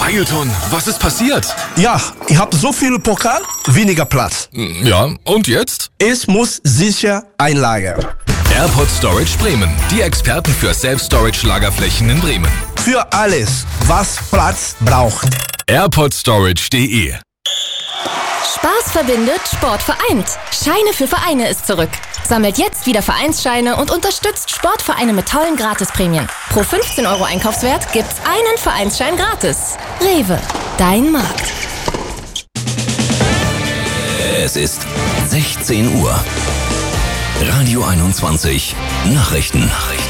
Ailton, was ist passiert? Ja, ich habe so viel Pokal, weniger Platz. Ja, und jetzt? Es muss sicher einlagern. AirPod Storage Bremen, die Experten für Self-Storage-Lagerflächen in Bremen. Für alles, was Platz braucht. AirPodStorage.de. Spaß verbindet, Sport vereint. Scheine für Vereine ist zurück. Sammelt jetzt wieder Vereinsscheine und unterstützt Sportvereine mit tollen Gratisprämien. Pro 15 € Einkaufswert gibt's einen Vereinsschein gratis. Rewe, dein Markt. Es ist 16 Uhr. Radio 21 Nachrichten.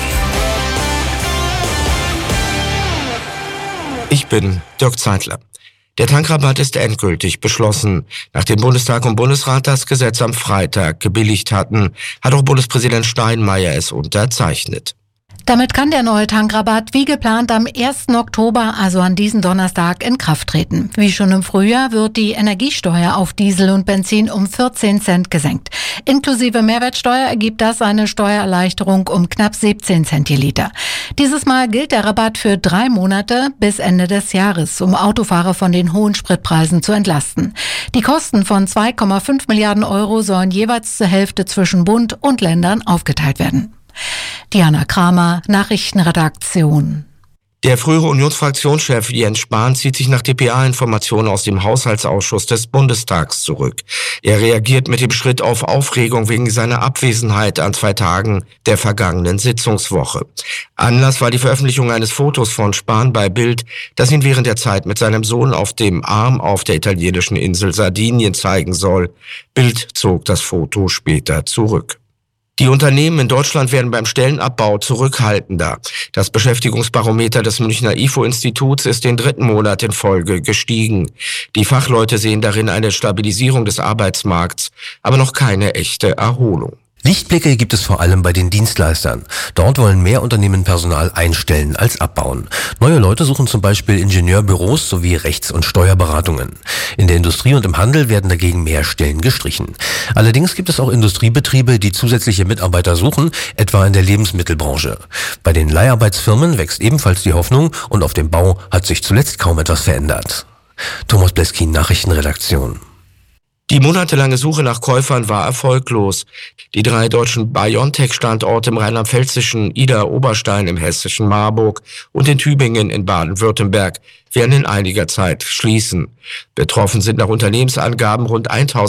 Ich bin Dirk Zeitler. Der Tankrabatt ist endgültig beschlossen. Nachdem Bundestag und Bundesrat das Gesetz am Freitag gebilligt hatten, hat auch Bundespräsident Steinmeier es unterzeichnet. Damit kann der neue Tankrabatt wie geplant am 1. Oktober, also an diesem Donnerstag, in Kraft treten. Wie schon im Frühjahr wird die Energiesteuer auf Diesel und Benzin um 14 Cent gesenkt. Inklusive Mehrwertsteuer ergibt das eine Steuererleichterung um knapp 17 Cent je Liter. Dieses Mal gilt der Rabatt für 3 Monate bis Ende des Jahres, um Autofahrer von den hohen Spritpreisen zu entlasten. Die Kosten von 2,5 Milliarden € sollen jeweils zur Hälfte zwischen Bund und Ländern aufgeteilt werden. Diana Kramer, Nachrichtenredaktion. Der frühere Unionsfraktionschef Jens Spahn zieht sich nach dpa-Informationen aus dem Haushaltsausschuss des Bundestags zurück. Er reagiert mit dem Schritt auf Aufregung wegen seiner Abwesenheit an 2 Tagen der vergangenen Sitzungswoche. Anlass war die Veröffentlichung eines Fotos von Spahn bei Bild, das ihn während der Zeit mit seinem Sohn auf dem Arm auf der italienischen Insel Sardinien zeigen soll. Bild zog das Foto später zurück. Die Unternehmen in Deutschland werden beim Stellenabbau zurückhaltender. Das Beschäftigungsbarometer des Münchner IFO-Instituts ist den 3. Monat in Folge gestiegen. Die Fachleute sehen darin eine Stabilisierung des Arbeitsmarkts, aber noch keine echte Erholung. Lichtblicke gibt es vor allem bei den Dienstleistern. Dort wollen mehr Unternehmen Personal einstellen als abbauen. Neue Leute suchen zum Beispiel Ingenieurbüros sowie Rechts- und Steuerberatungen. In der Industrie und im Handel werden dagegen mehr Stellen gestrichen. Allerdings gibt es auch Industriebetriebe, die zusätzliche Mitarbeiter suchen, etwa in der Lebensmittelbranche. Bei den Leiharbeitsfirmen wächst ebenfalls die Hoffnung und auf dem Bau hat sich zuletzt kaum etwas verändert. Thomas Bleskin, Nachrichtenredaktion. Die monatelange Suche nach Käufern war erfolglos. Die 3 deutschen BioNTech-Standorte im rheinland-pfälzischen Idar-Oberstein, im hessischen Marburg und in Tübingen in Baden-Württemberg werden in einiger Zeit schließen. Betroffen sind nach Unternehmensangaben rund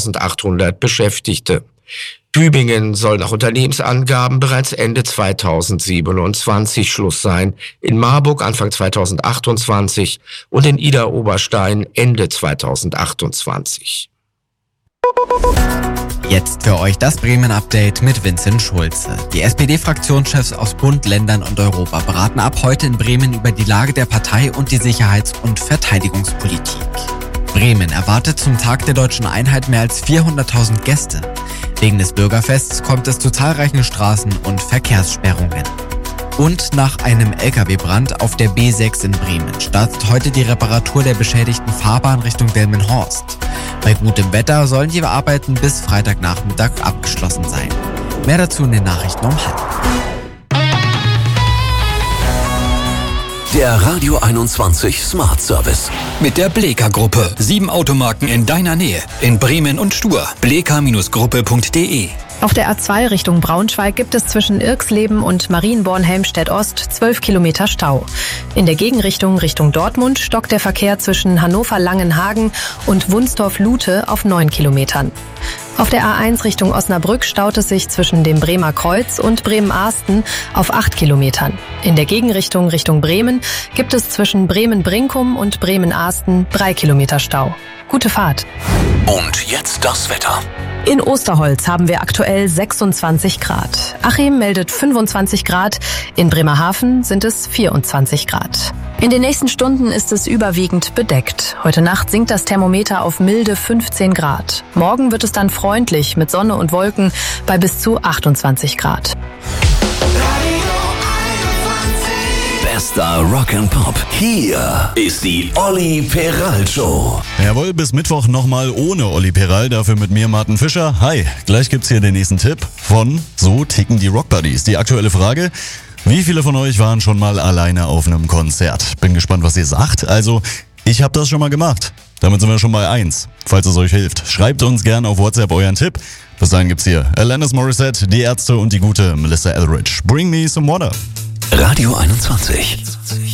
1800 Beschäftigte. Tübingen soll nach Unternehmensangaben bereits Ende 2027 Schluss sein, in Marburg Anfang 2028 und in Idar-Oberstein Ende 2028. Jetzt für euch das Bremen-Update mit Vincent Schulze. Die SPD-Fraktionschefs aus Bund, Ländern und Europa beraten ab heute in Bremen über die Lage der Partei und die Sicherheits- und Verteidigungspolitik. Bremen erwartet zum Tag der Deutschen Einheit mehr als 400.000 Gäste. Wegen des Bürgerfests kommt es zu zahlreichen Straßen- und Verkehrssperrungen. Und nach einem LKW-Brand auf der B6 in Bremen startet heute die Reparatur der beschädigten Fahrbahn Richtung Delmenhorst. Bei gutem Wetter sollen die Arbeiten bis Freitagnachmittag abgeschlossen sein. Mehr dazu in den Nachrichten um 12:30. Der Radio 21 Smart Service. Mit der Bleka-Gruppe. 7 Automarken in deiner Nähe. In Bremen und Stur. bleka-gruppe.de. Auf der A2 Richtung Braunschweig gibt es zwischen Irxleben und Marienborn-Helmstedt-Ost 12 Kilometer Stau. In der Gegenrichtung Richtung Dortmund stockt der Verkehr zwischen Hannover-Langenhagen und Wunstorf-Lute auf 9 Kilometern. Auf der A1 Richtung Osnabrück staut es sich zwischen dem Bremer Kreuz und Bremen-Ahsten auf 8 Kilometern. In der Gegenrichtung Richtung Bremen gibt es zwischen Bremen-Brinkum und Bremen-Ahsten 3 Kilometer Stau. Gute Fahrt. Und jetzt das Wetter. In Osterholz haben wir aktuell 26 Grad. Achim meldet 25 Grad. In Bremerhaven sind es 24 Grad. In den nächsten Stunden ist es überwiegend bedeckt. Heute Nacht sinkt das Thermometer auf milde 15 Grad. Morgen wird es dann freundlich mit Sonne und Wolken bei bis zu 28 Grad. Bester Rock'n'Pop. Hier ist die Olli Peral Show. Jawohl, bis Mittwoch nochmal ohne Olli Peral, dafür mit mir, Martin Fischer. Hi, gleich gibt's hier den nächsten Tipp von So ticken die Rockbuddies. Die aktuelle Frage: Wie viele von euch waren schon mal alleine auf einem Konzert? Bin gespannt, was ihr sagt. Also, Ich habe das schon mal gemacht. Damit sind wir schon bei 1, falls es euch hilft. Schreibt uns gerne auf WhatsApp euren Tipp. Bis dahin gibt's hier Alanis Morissette, die Ärzte und die gute Melissa Etheridge. Bring me some water. Radio 21.